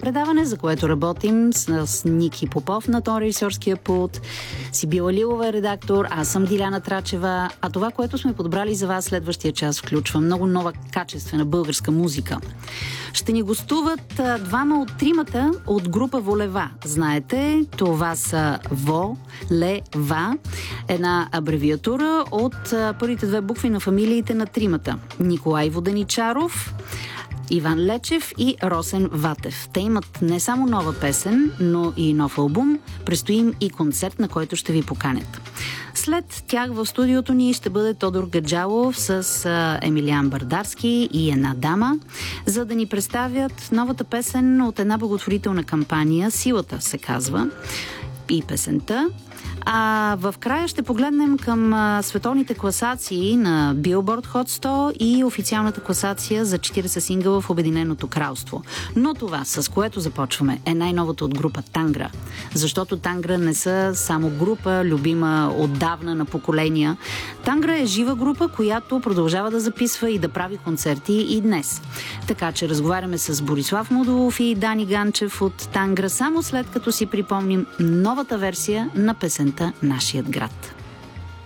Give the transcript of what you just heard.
предаване, за което работим с Ники Попов на тон режисьорския пулт, Сибила Лилова е редактор, аз съм Диляна Трачева, а това, което сме подбрали за вас следващия час, включва много нова качествена българска музика. Ще ни гостуват двама от тримата от група Волева. Знаете, това са Во-Ле-Ва, една абревиатура от първите две букви на фамилиите на тримата. Николай Воденичаров, Иван Лечев и Росен Ватев. Те имат не само нова песен, но и нов албум. Предстои им и концерт, на който ще ви поканят. След тях в студиото ни ще бъде Тодор Гаджалов с Емилиан Бардарски и една дама, за да ни представят новата песен от една благотворителна кампания. Силата се казва и песента. А в края ще погледнем към световните класации на Billboard Hot 100 и официалната класация за 40 сингъла в Обединеното кралство. Но това, с което започваме, е най-новото от група Тангра. Защото Тангра не са само група, любима отдавна на поколения. Тангра е жива група, която продължава да записва и да прави концерти и днес. Така че разговаряме с Борислав Мудолов и Дани Ганчев от Тангра, само след като си припомним новата версия на песента "Нашият град".